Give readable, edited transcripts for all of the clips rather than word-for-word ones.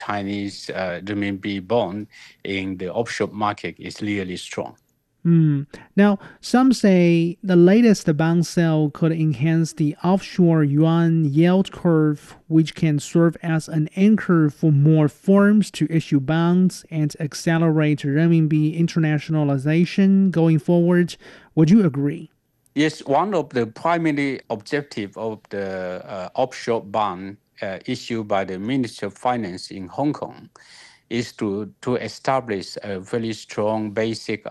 Chinese renminbi bond in the offshore market is really strong. Hmm. Now, some say the latest bond sale could enhance the offshore yuan yield curve, which can serve as an anchor for more firms to issue bonds and accelerate renminbi internationalization going forward. Would you agree? Yes, one of the primary objectives of the offshore bond issued by the Ministry of Finance in Hong Kong is to establish a very strong basic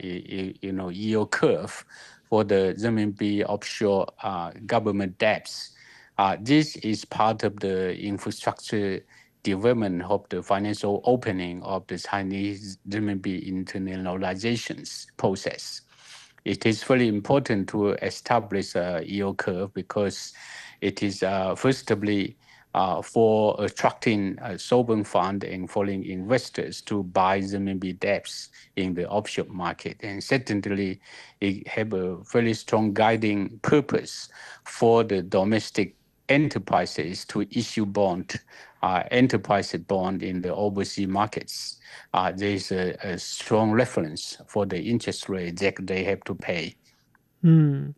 yield curve for the renminbi offshore government debts. This is part of the infrastructure development of the financial opening of the Chinese renminbi internationalizations process. It is very important to establish a yield curve because it is firstly for attracting sovereign fund and foreign investors to buy renminbi debts in the offshore market. And secondly, it have a very strong guiding purpose for the domestic enterprises to issue enterprise bond in the overseas markets. There is a strong reference for the interest rate that they have to pay. Hmm.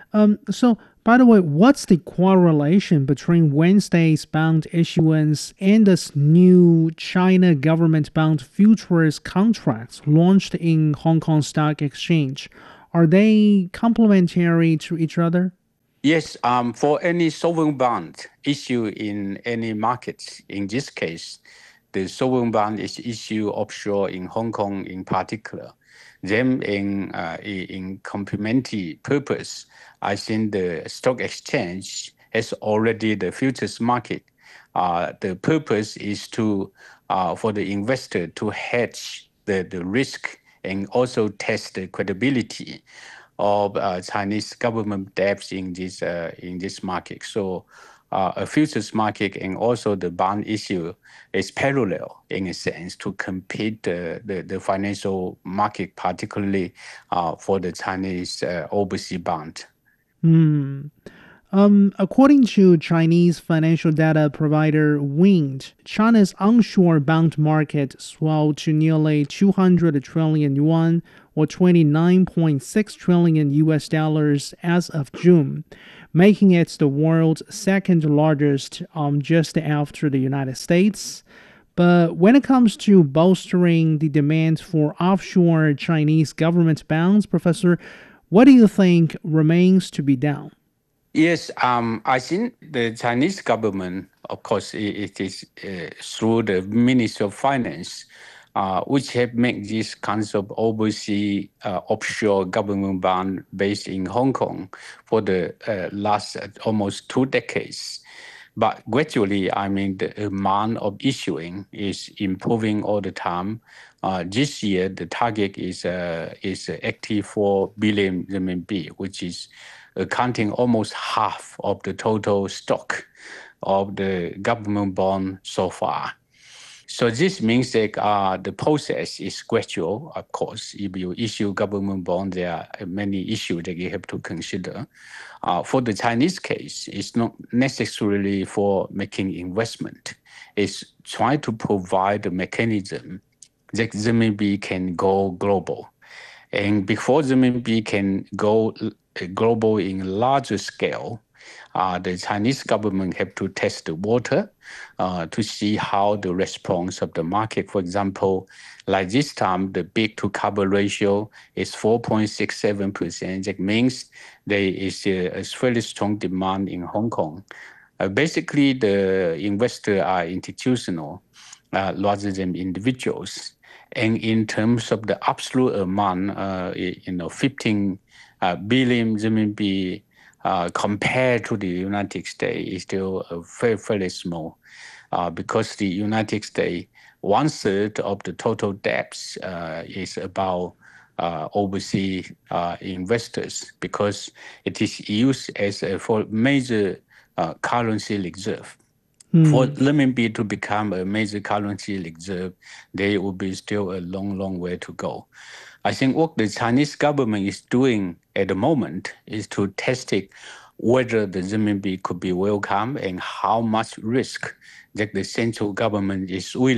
So, by the way, what's the correlation between Wednesday's bond issuance and this new China government bond futures contracts launched in Hong Kong Stock Exchange? Are they complementary to each other? Yes, for any sovereign bond issued in any market, in this case, the sovereign bond is issued offshore in Hong Kong in particular. Then in complementary purpose, I think the stock exchange has already the futures market. The purpose is to for the investor to hedge the risk and also test the credibility of Chinese government debts in this market. So a futures market and also the bond issue is parallel in a sense to compete the financial market, particularly for the Chinese overseas bond. Hmm. According to Chinese financial data provider Wind, China's onshore bond market swelled to nearly 200 trillion yuan or 29.6 trillion US dollars as of June, making it the world's second largest just after the United States. But when it comes to bolstering the demand for offshore Chinese government bonds, Professor, what do you think remains to be done? Yes, I think the Chinese government, of course, it is through the Ministry of Finance, which have made these kinds of overseas offshore government bond based in Hong Kong for the last almost 2 decades. But gradually, I mean, the amount of issuing is improving all the time. This year, the target is 84 billion RMB, which is accounting almost half of the total stock of the government bond so far. So this means that the process is gradual, of course. If you issue government bond, there are many issues that you have to consider. For the Chinese case, it's not necessarily for making investment. It's trying to provide a mechanism that renminbi can go global. And before renminbi can go global in larger scale, the Chinese government have to test the water to see how the response of the market. For example, like this time, the bid to cover ratio is 4.67%. That means there is a fairly strong demand in Hong Kong. Basically, the investors are institutional rather than individuals. And in terms of the absolute amount, 15 billion RMB compared to the United States is still very, very small because the United States, one third of the total debts is about overseas investors because it is used as a for major currency reserve. For Hmm. renminbi to become a major currency reserve, there will be still a long, long way to go. I think what the Chinese government is doing at the moment is to test it whether the renminbi could be welcome and how much risk that the central government is willing